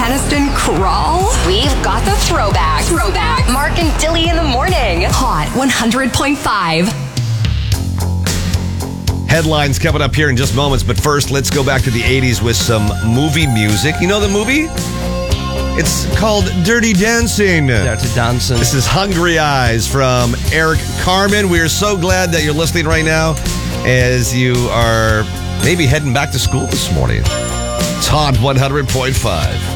Aniston crawl? We've got the throwback. Mark and Dilly in the morning. Hot 100.5. Headlines coming up here in just moments, but first, let's go back to the 80s with some movie music. You know the movie? It's called Dirty Dancing. Dirty Dancing. This is Hungry Eyes from Eric Carmen. We are so glad that you're listening right now as you are maybe heading back to school this morning. It's Hot 100.5.